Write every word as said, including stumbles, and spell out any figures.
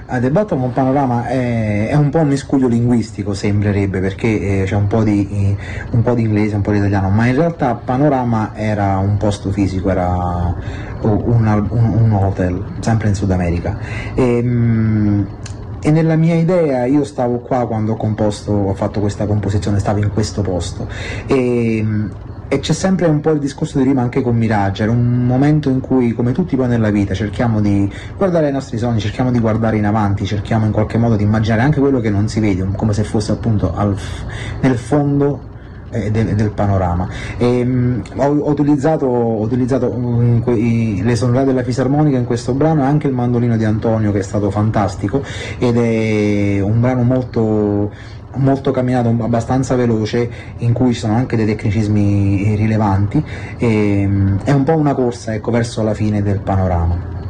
A The Bottom of Panorama è, è un po' un miscuglio linguistico, sembrerebbe, perché eh, c'è un po' di eh, un po' di inglese, un po' di italiano, ma in realtà Panorama era un posto fisico, era un, un, un hotel, sempre in Sud America. E, mh, e nella mia idea io stavo qua quando ho composto, ho fatto questa composizione, stavo in questo posto. E, E c'è sempre un po' il discorso di rima anche con Mirage, era un momento in cui, come tutti poi nella vita, cerchiamo di guardare i nostri sogni, cerchiamo di guardare in avanti, cerchiamo in qualche modo di immaginare anche quello che non si vede, come se fosse appunto al, nel fondo eh, del, del panorama. E, mh, ho, ho utilizzato, ho utilizzato um, que- le sonorità della fisarmonica in questo brano e anche il mandolino di Antonio, che è stato fantastico, ed è un brano molto molto camminato, abbastanza veloce, in cui ci sono anche dei tecnicismi rilevanti, e, è un po' una corsa, ecco, verso la fine del panorama.